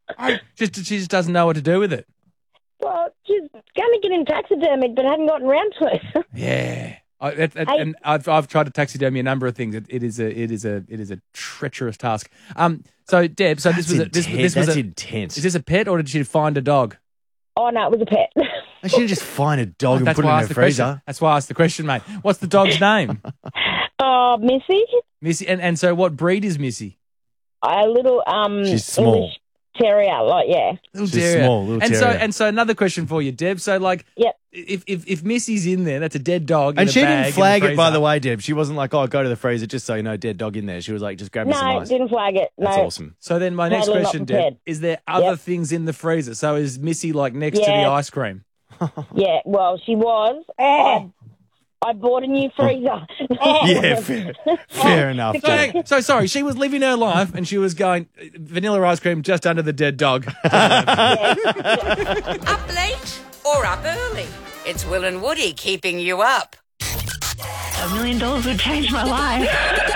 She just doesn't know what to do with it. Well, she's going to get in taxidermied, but hadn't gotten round to it. Yeah. And I've tried to taxidermy a number of things. It is a treacherous task. So Deb, this was intense. Is this a pet or did she find a dog? Oh no, it was a pet. She didn't just find a dog and put it in her freezer. That's why I asked the question, mate. What's the dog's name? Missy. Missy. And so what breed is Missy? A little She's small. English terrier, Little She's terrier. small, little terrier. And so another question for you, Deb. So Yep. if Missy's in there, that's a dead dog. And in she a bag didn't flag in the it, by freezer. the way, Deb. She wasn't like, go to the freezer just so you know, dead dog in there. She was like, just grab me some No, ice. didn't flag it. That's no. awesome. So then my next Totally not question, Deb, prepared. is there other things in the freezer? So is Missy like next to the Yeah. ice cream? Yeah, well, she was. I bought a new freezer. Yeah, fair enough. Deb. So sorry, she was living her life and she was going vanilla ice cream just under the dead dog. Up late or up early? It's Will and Woody keeping you up. $1 million would change my life.